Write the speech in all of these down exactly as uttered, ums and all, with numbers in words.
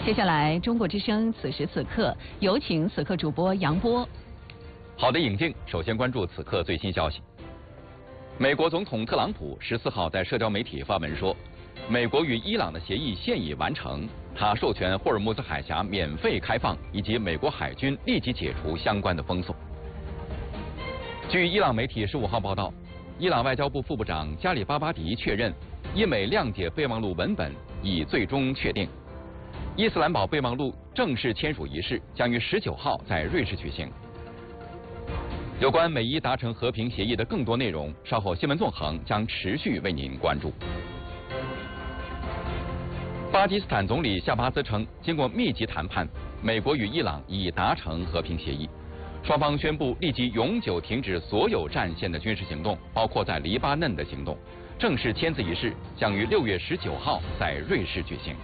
接下来，中国之声此时此刻有请此刻主播杨波。 好的，尹静，首先关注此刻最新消息。美国总统特朗普十四号在社交媒体发文说，美国与伊朗的协议现已完成，他授权霍尔木兹海峡免费开放，以及美国海军立即解除相关的封锁。据伊朗媒体十五号报道，伊朗外交部副部长加里巴巴迪确认，伊美谅解备忘录文本已最终确定。伊斯兰堡备忘录正式签署仪式将于十九号在瑞士举行。有关美伊达成和平协议的更多内容，稍后新闻纵横将持续为您关注。巴基斯坦总理夏巴兹称，经过密集谈判，美国与伊朗已达成和平协议，双方宣布立即永久停止所有战线的军事行动，包括在黎巴嫩的行动。正式签字仪式将于六月十九号在瑞士举行。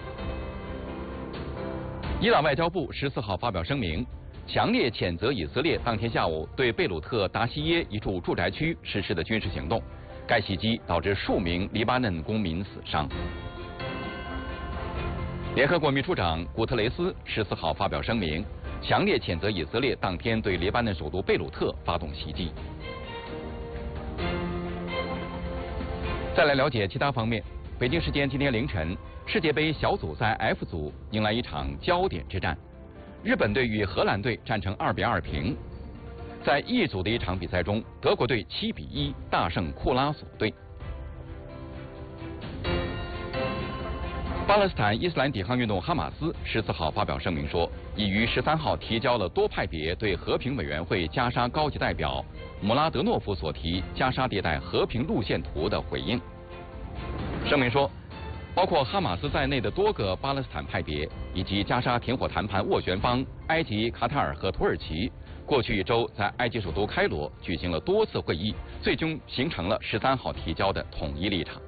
伊朗外交部十四号发表声明，强烈谴责以色列当天下午对贝鲁特达西耶一处住宅区实施的军事行动，该袭击导致数名黎巴嫩公民死伤。联合国秘书长古特雷斯十四号发表声明，强烈谴责以色列当天对黎巴嫩首都贝鲁特发动袭击。再来了解其他方面，北京时间今天凌晨，世界杯小组赛 F 组迎来一场焦点之战，日本队与荷兰队战成二比二平。在 E 组的一场比赛中，德国队七比一大胜库拉索队。巴勒斯坦伊斯兰抵抗运动哈马斯十四号发表声明说，已于十三号提交了多派别对和平委员会加沙高级代表姆拉德诺夫所提加沙地带和平路线图的回应。声明说，包括哈马斯在内的多个巴勒斯坦派别以及加沙停火谈判斡旋方埃及、卡塔尔和土耳其，过去一周在埃及首都开罗举行了多次会议，最终形成了十三号提交的统一立场。